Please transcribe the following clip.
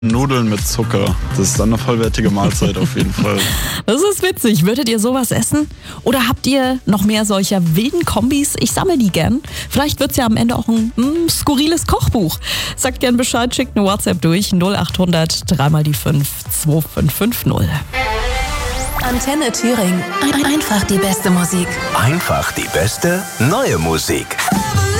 Nudeln mit Zucker. Das ist dann eine vollwertige Mahlzeit auf jeden Fall. Das ist witzig. Würdet ihr sowas essen? Oder habt ihr noch mehr solcher wilden Kombis? Ich sammle die gern. Vielleicht wird's ja am Ende auch ein skurriles Kochbuch. Sagt gern Bescheid, schickt eine WhatsApp durch 0800 3 mal die 5 2550. Antenne Thüringen. Einfach die beste Musik. Einfach die beste neue Musik.